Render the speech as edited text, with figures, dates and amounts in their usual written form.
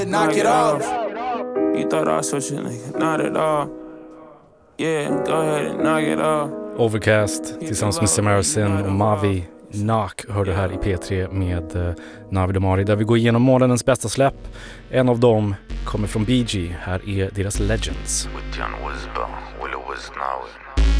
Knock it off. You thought I was such a nigga, not at all. Yeah, go ahead and knock it off. Overcast tillsammans med Samarsin och Mavi Knock hörde här i P3 med Navid och Mari, där vi går igenom månadens bästa släpp. En av dem kommer från BG. Här är deras Legends. With John Wisba, Willow was now.